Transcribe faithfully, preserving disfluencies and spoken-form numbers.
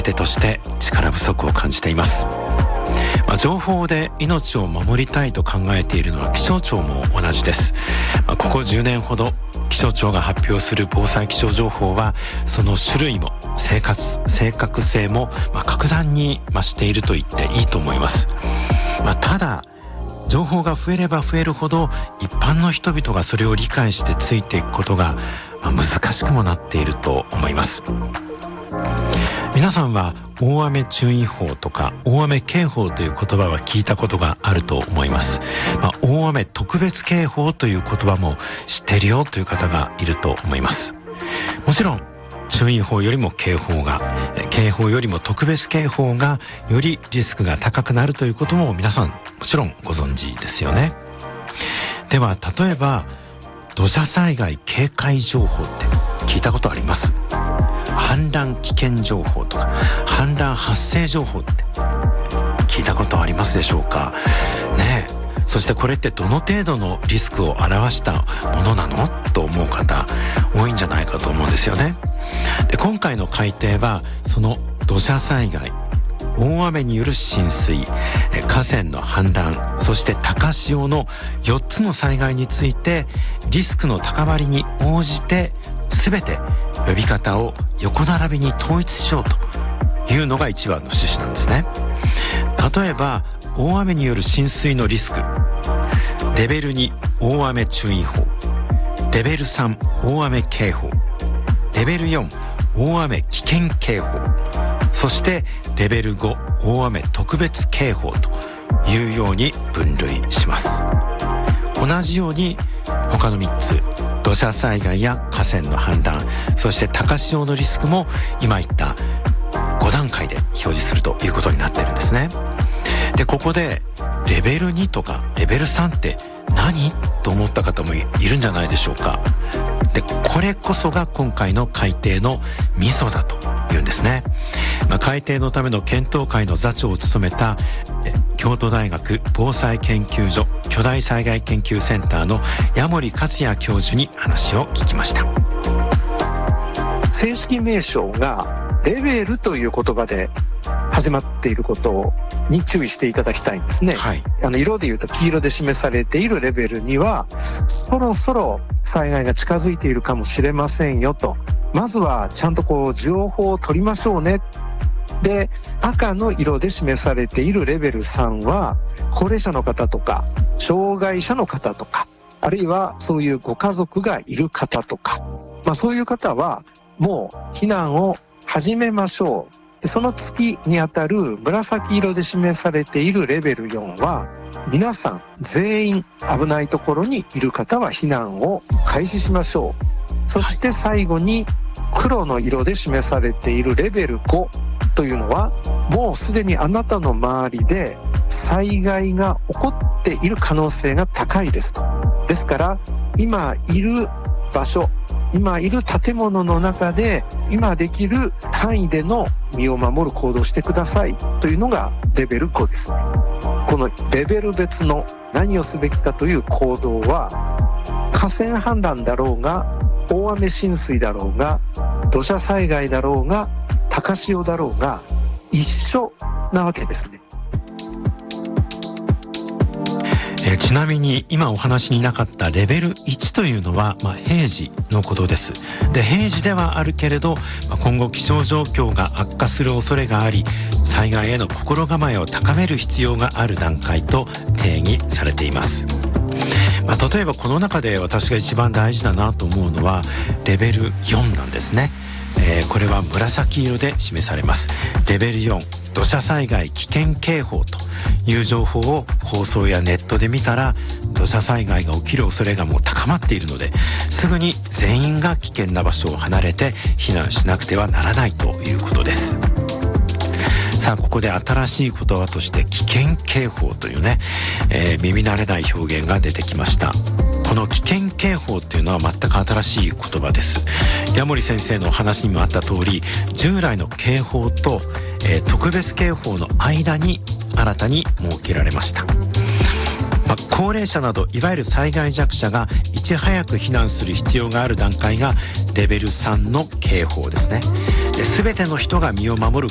手として力不足を感じています。まあ、情報で命を守りたいと考えているのは気象庁も同じです。まあ、ここじゅうねんほど気象庁が発表する防災気象情報はその種類も生活正確性もまあ格段に増していると言っていいと思います。まあ、ただ情報が増えれば増えるほど一般の人々がそれを理解してついていくことがまあ難しくもなっていると思います。皆さんは大雨注意報とか大雨警報という言葉は聞いたことがあると思います。まあ、大雨特別警報という言葉も知っているよという方がいると思います。もちろん注意報よりも警報が、警報よりも特別警報がよりリスクが高くなるということも皆さんもちろんご存知ですよね。では例えば土砂災害警戒情報って聞いたことあります？氾濫危険情報とか氾濫発生情報って聞いたことありますでしょうかね。えそしてこれってどの程度のリスクを表したものなのと思う方多いんじゃないかと思うんですよね。で今回の改定はその土砂災害、大雨による浸水、河川の氾濫、そして高潮のよっつの災害についてリスクの高まりに応じて全て呼び方を横並びに統一しようというのが一番の趣旨なんですね。例えば大雨による浸水のリスク、レベルに大雨注意報、レベルさん大雨警報、レベルよん大雨危険警報、そしてレベルご大雨特別警報というように分類します。同じように他のみっつ、土砂災害や河川の氾濫、そして高潮のリスクも今言ったご段階で表示するということになってるんですね。でここでレベルにとかレベルさんって何と思った方もいるんじゃないでしょうか。でこれこそが今回の改定のミソだというんですね。まあ、改定のための検討会の座長を務めた京都大学防災研究所巨大災害研究センターの矢守克也教授に話を聞きました。 正式名称がレベルという言葉で始まっていることに注意していただきたいんですね。はい、あの色で言うと黄色で示されているレベルにはそろそろ災害が近づいているかもしれませんよと、まずはちゃんとこう情報を取りましょうね。で赤の色で示されているレベルさんは高齢者の方とか障害者の方とか、あるいはそういうご家族がいる方とか、まあそういう方はもう避難を始めましょう。その次にあたる紫色で示されているレベルよんは皆さん全員危ないところにいる方は避難を開始しましょう。そして最後に黒の色で示されているレベルごというのはもうすでにあなたの周りで災害が起こっている可能性が高いですと。ですから今いる場所、今いる建物の中で今できる範囲での身を守る行動をしてくださいというのがレベルごですね。このレベル別の何をすべきかという行動は河川氾濫だろうが大雨浸水だろうが土砂災害だろうが高潮だろうが一緒なわけですね。 えー、ちなみに今お話になかったレベルいちというのは、まあ、平時のことです。で平時ではあるけれど、まあ、今後気象状況が悪化する恐れがあり災害への心構えを高める必要がある段階と定義されています。まあ、例えばこの中で私が一番大事だなと思うのはレベルよんなんですね。えー、これは紫色で示されます。レベルよん土砂災害危険警報という情報を放送やネットで見たら土砂災害が起きる恐れがもう高まっているのですぐに全員が危険な場所を離れて避難しなくてはならないということです。さあここで新しい言葉として危険警報というね、えー、耳慣れない表現が出てきました。この危険警報というのは全く新しい言葉です。矢守先生のお話にもあった通り従来の警報と、えー、特別警報の間に新たに設けられました。まあ、高齢者などいわゆる災害弱者がいち早く避難する必要がある段階がレベルさんの警報ですね。で全ての人が身を守る